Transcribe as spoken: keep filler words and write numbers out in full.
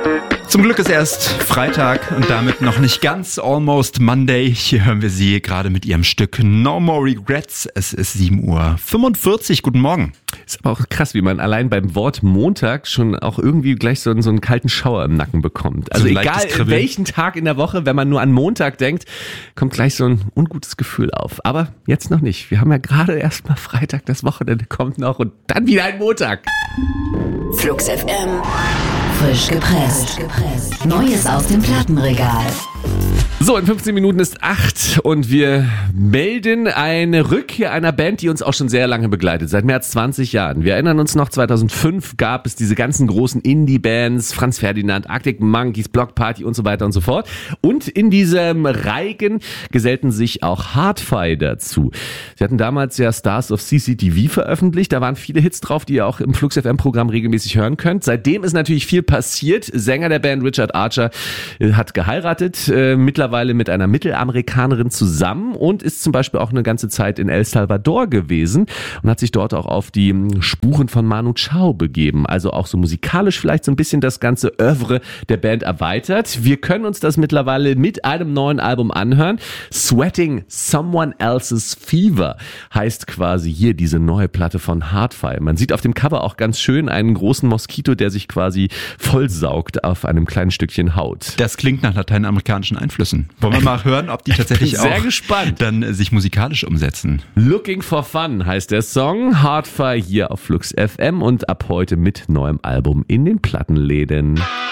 Zum Glück ist erst Freitag und damit noch nicht ganz Almost Monday. Hier hören wir sie gerade mit ihrem Stück No More Regrets. Es ist sieben Uhr fünfundvierzig. Guten Morgen. Ist aber auch krass, wie man allein beim Wort Montag schon auch irgendwie gleich so, so einen kalten Schauer im Nacken bekommt. Also So ein egal leichtes Kribbeln. welchen Tag in der Woche, wenn man nur an Montag denkt, kommt gleich so ein ungutes Gefühl auf. Aber jetzt noch nicht. Wir haben ja gerade erst mal Freitag, das Wochenende kommt noch und dann wieder ein Montag. Flux F M. Frisch gepresst. Neues aus dem Plattenregal. So, in fünfzehn Minuten ist acht und wir melden eine Rückkehr einer Band, die uns auch schon sehr lange begleitet, seit mehr als zwanzig Jahren. Wir erinnern uns noch, zweitausendfünf gab es diese ganzen großen Indie-Bands, Franz Ferdinand, Arctic Monkeys, Block Party und so weiter und so fort. Und in diesem Reigen gesellten sich auch Hardfire dazu. Sie hatten damals ja Stars of C C T V veröffentlicht, da waren viele Hits drauf, die ihr auch im Flux F M-Programm regelmäßig hören könnt. Seitdem ist natürlich viel passiert. Sänger der Band Richard Archer hat geheiratet, äh, mittlerweile mit einer Mittelamerikanerin zusammen und ist zum Beispiel auch eine ganze Zeit in El Salvador gewesen und hat sich dort auch auf die Spuren von Manu Chao begeben. Also auch so musikalisch vielleicht so ein bisschen das ganze Oeuvre der Band erweitert. Wir können uns das mittlerweile mit einem neuen Album anhören. Sweating Someone Else's Fever heißt quasi hier diese neue Platte von Hardfire. Man sieht auf dem Cover auch ganz schön einen großen Moskito, der sich quasi vollsaugt auf einem kleinen Stückchen Haut. Das klingt nach lateinamerikanischen Einflüssen. Wollen wir mal hören, ob die tatsächlich Ich bin sehr auch gespannt. dann äh, sich musikalisch umsetzen? Looking for Fun heißt der Song. Hardfire hier auf Flux F M und ab heute mit neuem Album in den Plattenläden.